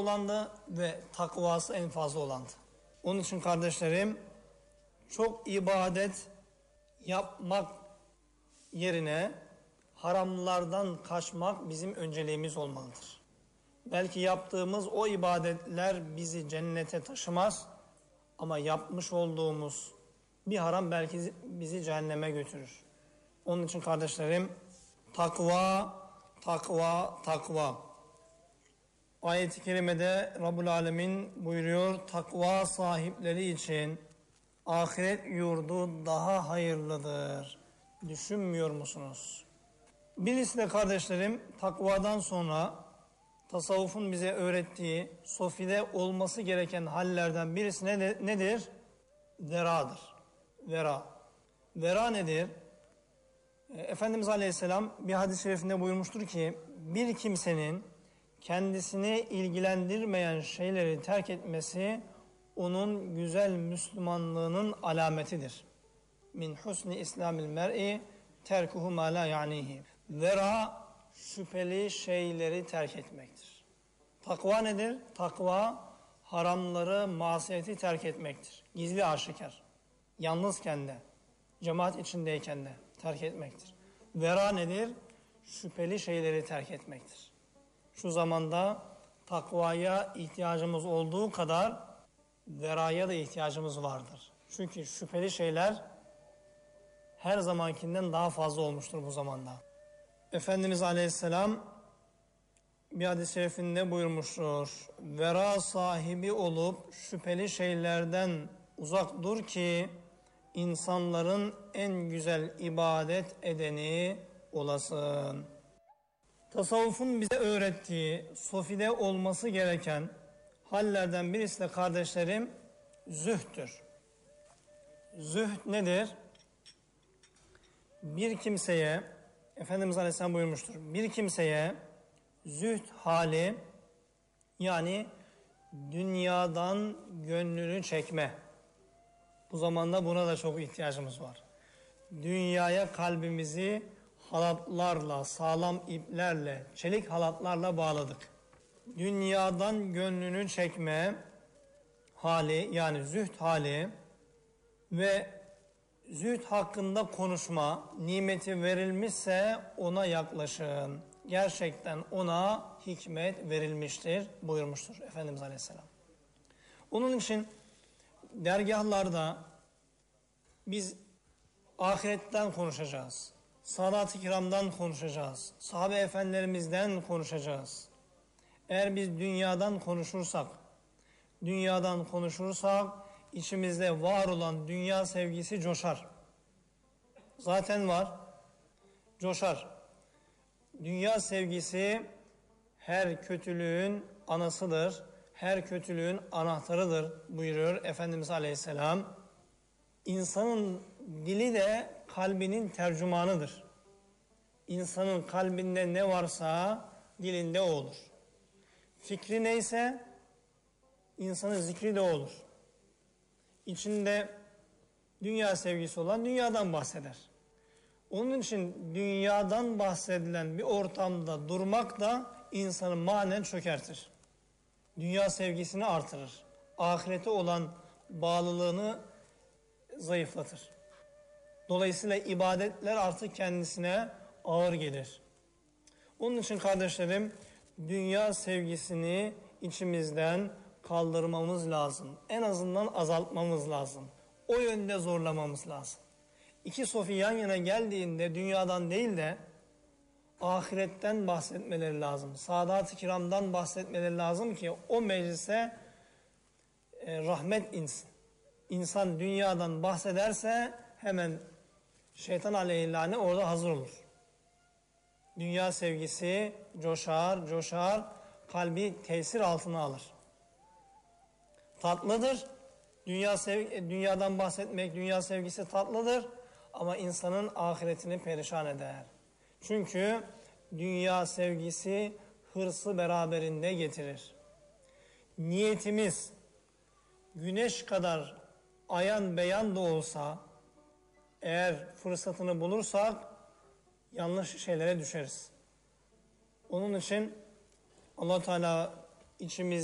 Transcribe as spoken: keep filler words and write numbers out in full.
olandı ve takvası en fazla olandı. Onun için kardeşlerim, çok ibadet yapmak yerine haramlardan kaçmak bizim önceliğimiz olmalıdır. Belki yaptığımız o ibadetler bizi cennete taşımaz ama yapmış olduğumuz bir haram belki bizi cehenneme götürür. Onun için kardeşlerim, takva, takva, takva. Ayet-i kerimede Rabbul Alemin buyuruyor, takva sahipleri için ahiret yurdu daha hayırlıdır. Düşünmüyor musunuz? Birisi de kardeşlerim, takvadan sonra tasavvufun bize öğrettiği sofide olması gereken hallerden birisi nedir? Veradır. Vera. Vera nedir? Efendimiz Aleyhisselam bir hadis-i şerifinde buyurmuştur ki, bir kimsenin kendisini ilgilendirmeyen şeyleri terk etmesi onun güzel Müslümanlığının alametidir. Min husni islamil mer'i terkuhu ma la ya'nihi. Vera, şüpheli şeyleri terk etmektir. Takva nedir? Takva, haramları, masiyeti terk etmektir. Gizli aşikar, yalnızken de, cemaat içindeyken de terk etmektir. Vera nedir? Şüpheli şeyleri terk etmektir. Şu zamanda takvaya ihtiyacımız olduğu kadar veraya da ihtiyacımız vardır. Çünkü şüpheli şeyler her zamankinden daha fazla olmuştur bu zamanda. Efendimiz Aleyhisselam bir hadis-i şerifinde buyurmuştur. Vera sahibi olup şüpheli şeylerden uzak dur ki insanların en güzel ibadet edeni olasın. Tasavvufun bize öğrettiği sofide olması gereken hallerden birisi de kardeşlerim zühdür. Zühd nedir? Bir kimseye, Efendimiz Aleyhisselam buyurmuştur, bir kimseye zühd hali, yani dünyadan gönlünü çekme. Bu zamanda buna da çok ihtiyacımız var. Dünyaya kalbimizi halatlarla, sağlam iplerle, çelik halatlarla bağladık. Dünyadan gönlünü çekme hali, yani zühd hali ve zühd hakkında konuşma, nimeti verilmişse ona yaklaşın. Gerçekten ona hikmet verilmiştir buyurmuştur Efendimiz Aleyhisselam. Onun için dergahlarda biz ahiretten konuşacağız. Sadat-ı kiramdan konuşacağız. Sahabe efendilerimizden konuşacağız. Eğer biz dünyadan konuşursak, dünyadan konuşursak içimizde var olan dünya sevgisi coşar. Zaten var, coşar. Dünya sevgisi her kötülüğün anasıdır, her kötülüğün anahtarıdır buyuruyor Efendimiz Aleyhisselam. İnsanın dili de kalbinin tercümanıdır. İnsanın kalbinde ne varsa dilinde o olur. Fikri neyse insanın zikri de olur. İçinde dünya sevgisi olan dünyadan bahseder. Onun için dünyadan bahsedilen bir ortamda durmak da insanı manen çökertir. Dünya sevgisini artırır. Ahirete olan bağlılığını zayıflatır. Dolayısıyla ibadetler artık kendisine ağır gelir. Onun için kardeşlerim, dünya sevgisini içimizden kaldırmamız lazım. En azından azaltmamız lazım. O yönde zorlamamız lazım. İki sofi yan yana geldiğinde dünyadan değil de ahiretten bahsetmeleri lazım. Sadat-ı kiramdan bahsetmeleri lazım ki o meclise e, rahmet insin. İnsan dünyadan bahsederse hemen şeytan aleyhillâne orada hazır olur. Dünya sevgisi coşar, coşar, kalbi tesir altına alır. Tatlıdır. Dünya sev dünyadan bahsetmek, dünya sevgisi tatlıdır. Ama insanın ahiretini perişan eder. Çünkü dünya sevgisi hırsı beraberinde getirir. Niyetimiz güneş kadar ayan beyan da olsa, eğer fırsatını bulursak yanlış şeylere düşeriz. Onun için Allah Teala içimiz